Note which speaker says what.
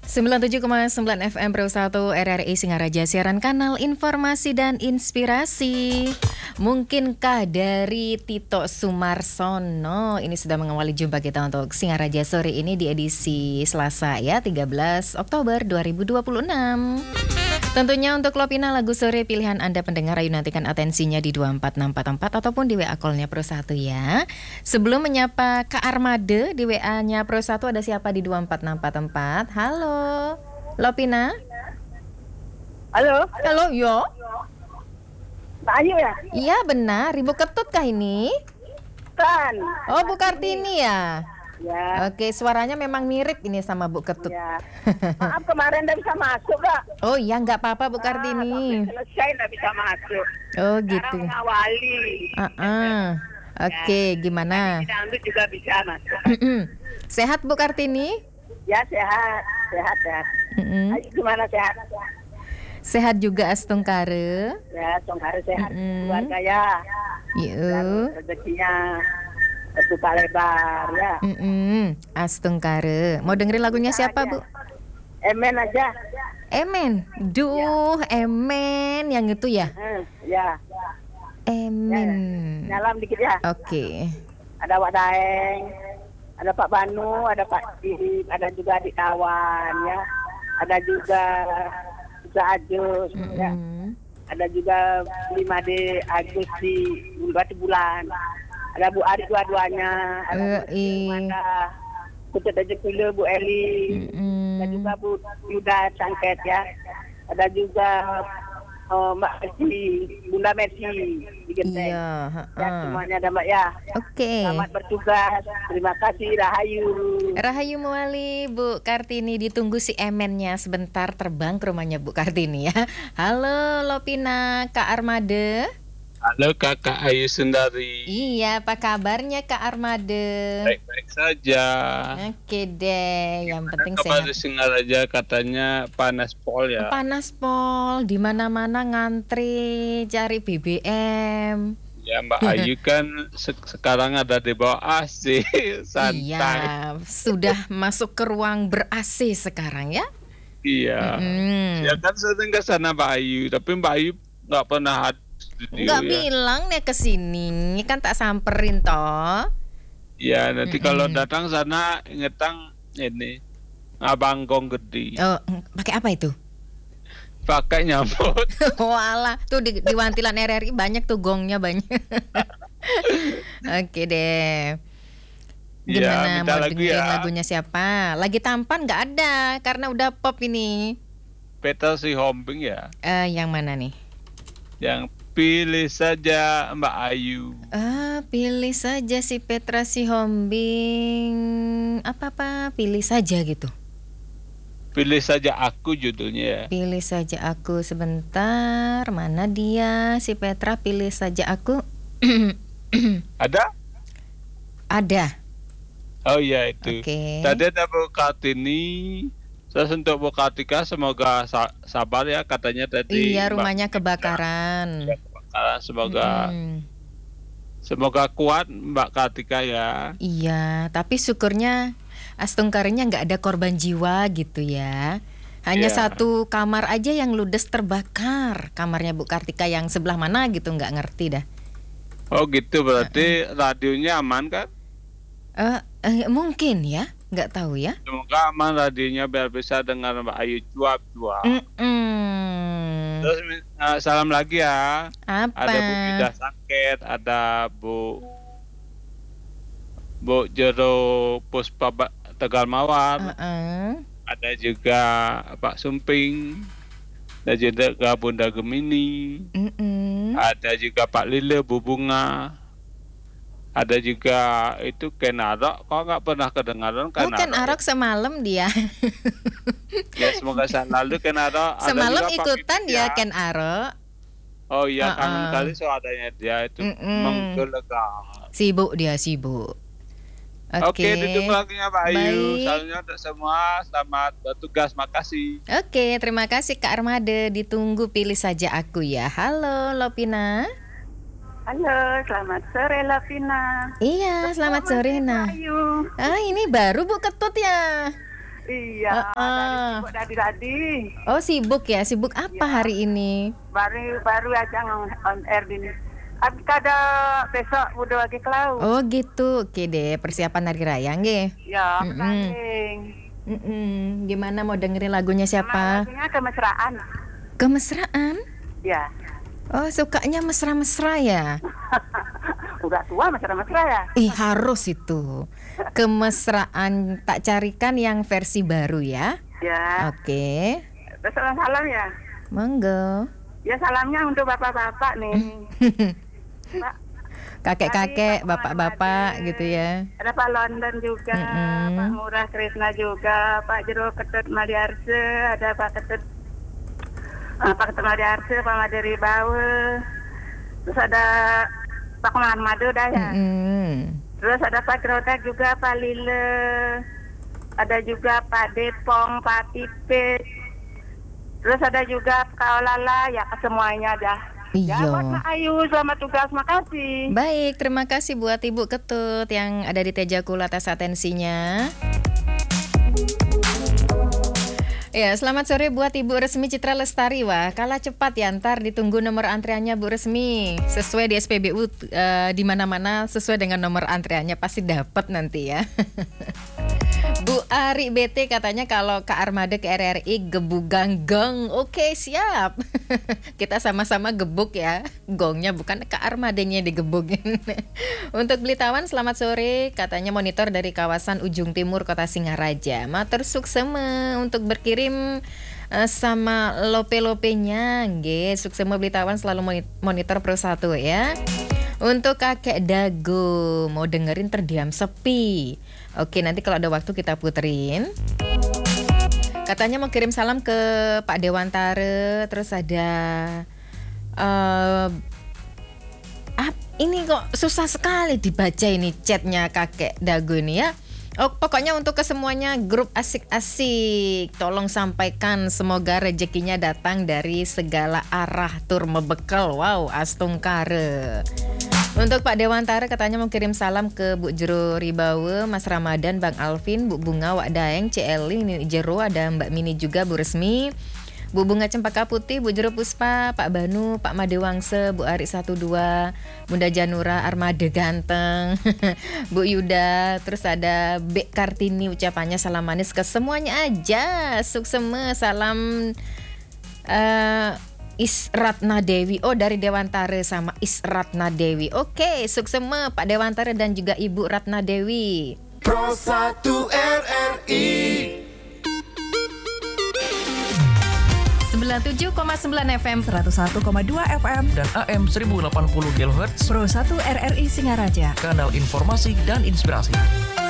Speaker 1: 97,9 FM Pro 1 RRI Singaraja, siaran kanal informasi dan inspirasi. Mungkinkah dari Tito Sumarsono ini sudah mengawali jumpa kita untuk Singaraja sore ini di edisi Selasa ya, 13 Oktober 2026. Tentunya untuk Lopina lagu sore pilihan Anda pendengar, ayo nantikan atensinya di 24644 ataupun di WA call-nya Pro 1 ya. Sebelum menyapa Kak Armade di WA-nya Pro 1, ada siapa di 24644? Halo, Lopina.
Speaker 2: Halo.
Speaker 1: Halo, yo.
Speaker 2: Mbak Ayu ya?
Speaker 1: Iya benar, Ibu Ketut kah ini?
Speaker 2: Kan.
Speaker 1: Oh, Bu Kartini ya?
Speaker 2: Ya.
Speaker 1: Oke, suaranya memang mirip ini sama Bu Ketut.
Speaker 2: Ya. Maaf kemarin nggak bisa masuk, Kak.
Speaker 1: Oh iya, nggak apa-apa Bu Kartini.
Speaker 2: Selesai nggak bisa masuk.
Speaker 1: Oh
Speaker 2: Sekarang
Speaker 1: gitu.
Speaker 2: mengawali.
Speaker 1: Oke, gimana?
Speaker 2: Dangdut juga bisa masuk.
Speaker 1: Sehat Bu Kartini?
Speaker 2: Ya sehat. Ayu gimana sehat?
Speaker 1: Sehat juga Astungkare.
Speaker 2: Ya, Songhare sehat. Keluarga ya.
Speaker 1: Yuk.
Speaker 2: Rezekinya terbuka lebar ya.
Speaker 1: Astungkare. Mau dengerin lagunya siapa Bu?
Speaker 2: Emen aja.
Speaker 1: Emen. Duh, Emen yang itu ya?
Speaker 2: Ya.
Speaker 1: Emen.
Speaker 2: Nyalam dikit ya.
Speaker 1: Oke.
Speaker 2: Ada Wak Daeng, ada Pak Banu, ada Pak Dihip, ada juga adik kawan ya. Ada juga Ajus ya. Ada juga 5D Agus di Batu Bulan. Ada Bu Ari dua-duanya. Ada Putut Dajekule, Bu Eli. Ada juga Bu Yuda Cangket ya. Ada juga Mbak Messi, Bunda Messi di Genteng.
Speaker 1: Iya.
Speaker 2: Ya, semuanya ada Mbak ya.
Speaker 1: Oke.
Speaker 2: Selamat bertugas. Terima kasih, Rahayu.
Speaker 1: Rahayu Muali, Bu Kartini, ditunggu si Emennya sebentar terbang ke rumahnya Bu Kartini ya. Halo Lopina, Kak Armade.
Speaker 3: Halo Kakak Ayu Sundari.
Speaker 1: Iya, apa kabarnya Kak Armade?
Speaker 3: Baik-baik saja.
Speaker 1: Oke deh, yang penting
Speaker 3: Kabar
Speaker 1: sehat.
Speaker 3: di Singaraja katanya panas pol ya.
Speaker 1: Panas pol, di mana-mana ngantri cari BBM.
Speaker 3: Ya Mbak Ayu kan sekarang ada di bawah AC, santai.
Speaker 1: Iya, sudah masuk ke ruang ber-AC sekarang ya.
Speaker 3: Iya. Ya kan sering ke sana Mbak Ayu, tapi Mbak Ayu nggak pernah hadir studio
Speaker 1: Nggak
Speaker 3: ya.
Speaker 1: bilang nih kesini, kan tak samperin toh.
Speaker 3: Ya nanti kalau datang sana ngetang ini Abangkong Gede.
Speaker 1: Oh, pakai apa itu?
Speaker 3: Pakai nyambut.
Speaker 1: Walah, tuh di Wantilan RRI banyak tuh gongnya banyak. Oke deh. Gimana
Speaker 3: minta
Speaker 1: mau
Speaker 3: lagu
Speaker 1: dengerin
Speaker 3: ya.
Speaker 1: lagunya siapa? Lagi tampan nggak ada karena udah pop ini.
Speaker 3: Peter Sihombing ya.
Speaker 1: Yang mana nih?
Speaker 3: Yang pilih saja Mbak Ayu.
Speaker 1: Pilih saja si Petra Sihombing. Apa pilih saja gitu.
Speaker 3: Pilih saja aku judulnya ya.
Speaker 1: Pilih saja aku sebentar. Mana dia si Petra, pilih saja aku.
Speaker 3: Ada?
Speaker 1: Ada.
Speaker 3: Oh iya itu.
Speaker 1: Oke.
Speaker 3: Tadi ada Bu Kartini. Saya untuk Bu Kartika semoga sabar ya katanya tadi.
Speaker 1: Iya, rumahnya kebakaran.
Speaker 3: Ya, kebakaran. Semoga kuat Mbak Kartika ya.
Speaker 1: Iya, tapi syukurnya Astungkarenya nggak ada korban jiwa gitu ya. Hanya satu kamar aja yang ludes terbakar. Kamarnya Bu Kartika yang sebelah mana gitu, nggak ngerti dah.
Speaker 3: Oh gitu, berarti radionya aman kan?
Speaker 1: Mungkin ya, nggak tahu ya.
Speaker 3: Semoga aman radionya biar bisa dengar Mbak Ayu cuap-cuap. Terus salam lagi ya.
Speaker 1: Apa?
Speaker 3: Ada Bu Yuda Sakit, ada Bu Jero Puspa Tegal Mawar. Ada juga Pak Sumping. Ada juga Bunda Gemini. Ada juga Pak Lile Bu Bunga. Ada juga itu Ken Arok. Kok nggak pernah kedengaran Ken Arok?
Speaker 1: Ken Arok semalam dia.
Speaker 3: Ya semoga selalu Ken Arok.
Speaker 1: Semalam ikutan dia Ken Arok.
Speaker 3: Oh iya, kangen kali soalnya dia itu menggelegar.
Speaker 1: Sibuk dia, sibuk.
Speaker 3: Oke, duduk lagunya Pak Ayu.
Speaker 1: Baik.
Speaker 3: Salamnya untuk semua, selamat bertugas, makasih.
Speaker 1: Oke, terima kasih Kak Armade. Ditunggu pilih saja aku ya. Halo Lopina.
Speaker 2: Halo, selamat sore Lavina.
Speaker 1: Iya, selamat sore Nah.
Speaker 2: Ayu.
Speaker 1: Ini baru Bu Ketut ya.
Speaker 2: Iya, tadi.
Speaker 1: Oh, sibuk ya? Sibuk apa hari ini?
Speaker 2: Baru aja on air ini. Ada besok udah lagi kelau.
Speaker 1: Oh gitu, oke deh, persiapan hari raya nggih.
Speaker 2: Ya,
Speaker 1: Gimana mau dengerin lagunya siapa?
Speaker 2: Lagunya Kemesraan.
Speaker 1: Kemesraan?
Speaker 2: Ya.
Speaker 1: Oh, sukanya mesra-mesra ya?
Speaker 2: Udah tua mesra-mesra ya?
Speaker 1: Harus itu. Kemesraan tak carikan yang versi baru ya?
Speaker 2: Ya.
Speaker 1: Oke.
Speaker 2: Terus salam ya?
Speaker 1: Monggo.
Speaker 2: Ya salamnya untuk bapak-bapak nih. Pak,
Speaker 1: kakek-kakek, bapak-bapak gitu ya.
Speaker 2: Ada Pak London juga, Pak Murah Krisna juga, Pak Jero Ketut Madiarse, ada Pak Ketut Madiarse, Pak Maderi Bawe, terus ada Pak Madu dah ya. Terus ada Pak Krotek juga, Pak Lile, ada juga Pak Depong, Pak Tipit, terus ada juga Kak Olala, ya semuanya dah.
Speaker 1: Iya.
Speaker 2: Ya, buat Mak Ayu, selamat tugas, makasih.
Speaker 1: Baik, terima kasih buat Ibu Ketut yang ada di Tejakul atas atensinya. Ya, selamat sore buat Ibu Resmi Citra Lestari. Wah, kalah cepat ya, ntar ditunggu nomor antriannya Bu Resmi. Sesuai di SPBU di mana-mana sesuai dengan nomor antriannya pasti dapat nanti ya. Bu Ari BT katanya kalau ke Armada ke RRI gebugang gong. Oke, siap. Kita sama-sama gebuk ya. Gongnya bukan ke Armadanya digebukin. Untuk Blitawan selamat sore. Katanya monitor dari kawasan ujung timur Kota Singaraja. Matur suksema untuk berkirim sama lope-lopenya. Nggih, suksema Blitawan selalu monitor Pro 1 ya. Untuk Kakek Dago mau dengerin Terdiam Sepi. Oke, nanti kalau ada waktu kita puterin. Katanya mau kirim salam ke Pak Dewantara. Terus ada ini kok susah sekali dibaca ini chatnya Kakek Dago ini ya. Oh, pokoknya untuk kesemuanya grup asik-asik, tolong sampaikan semoga rezekinya datang dari segala arah tur mebekal. Wow, astungkare. Untuk Pak Dewantara katanya mau kirim salam ke Bu Jero Ribawe, Mas Ramadan, Bang Alvin, Bu Bunga, Wak Daeng, Celi, Nini Jero, ada Mbak Mini juga, Bu Resmi, Bu Bunga Cempaka Putih, Bu Jero Puspa, Pak Banu, Pak Madewangse, Bu Ari 12, Bunda Janura, Armada Ganteng, Bu Yuda, terus ada Bek Kartini, ucapannya salam manis ke semuanya aja, sukseme, salam Isratna Dewi. Oh, dari Dewantara sama Isratna Dewi. Oke, suksema Pak Dewantara dan juga Ibu Ratna Dewi.
Speaker 4: Pro 1 RRI
Speaker 5: 97,9 FM, 101,2 FM,
Speaker 6: dan AM 1080 kHz.
Speaker 5: Pro 1 RRI Singaraja.
Speaker 6: Kanal informasi dan inspirasi.